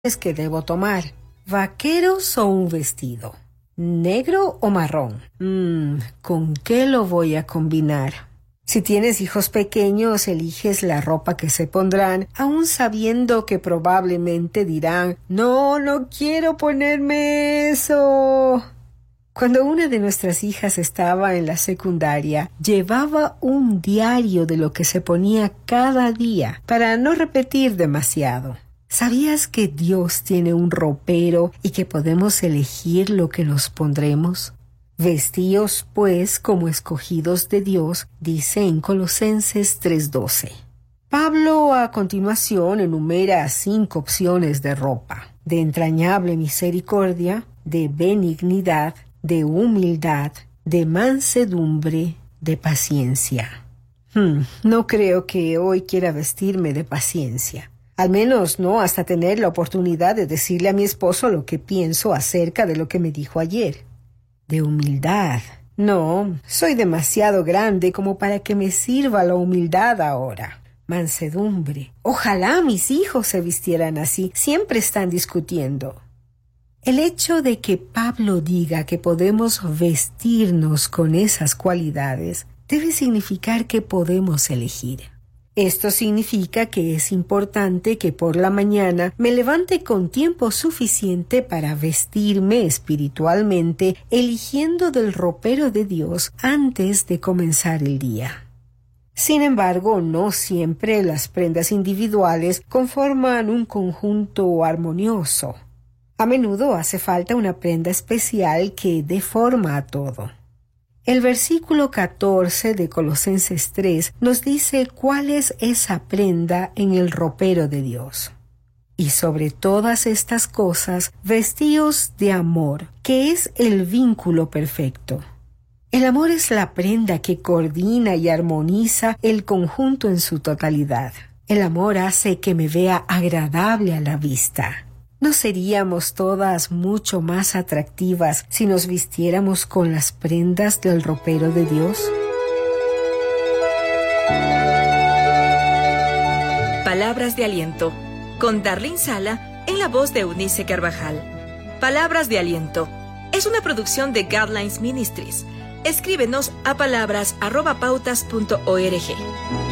que debo tomar. ¿Vaqueros o un vestido? ¿Negro o marrón? ¿Con qué lo voy a combinar? Si tienes hijos pequeños, eliges la ropa que se pondrán, aun sabiendo que probablemente dirán, no quiero ponerme eso. Cuando una de nuestras hijas estaba en la secundaria, llevaba un diario de lo que se ponía cada día para no repetir demasiado. ¿Sabías que Dios tiene un ropero y que podemos elegir lo que nos pondremos? Vestíos, pues, como escogidos de Dios, dice en Colosenses 3:12. Pablo, a continuación, enumera 5 opciones de ropa: de entrañable misericordia, de benignidad, de humildad, de mansedumbre, de paciencia. No creo que hoy quiera vestirme de paciencia. Al menos no hasta tener la oportunidad de decirle a mi esposo lo que pienso acerca de lo que me dijo ayer. De humildad. No, soy demasiado grande como para que me sirva la humildad ahora. Mansedumbre. Ojalá mis hijos se vistieran así. Siempre están discutiendo. El hecho de que Pablo diga que podemos vestirnos con esas cualidades debe significar que podemos elegir. Esto significa que es importante que por la mañana me levante con tiempo suficiente para vestirme espiritualmente, eligiendo del ropero de Dios antes de comenzar el día. Sin embargo, no siempre las prendas individuales conforman un conjunto armonioso. A menudo hace falta una prenda especial que dé forma a todo. El versículo 14 de Colosenses 3 nos dice cuál es esa prenda en el ropero de Dios. Y sobre todas estas cosas, vestíos de amor, que es el vínculo perfecto. El amor es la prenda que coordina y armoniza el conjunto en su totalidad. El amor hace que me vea agradable a la vista. ¿No seríamos todas mucho más atractivas si nos vistiéramos con las prendas del ropero de Dios? Palabras de aliento, con Darlene Sala en la voz de Eunice Carvajal. Palabras de aliento es una producción de Guidelines Ministries. Escríbenos a palabras@pautas.org.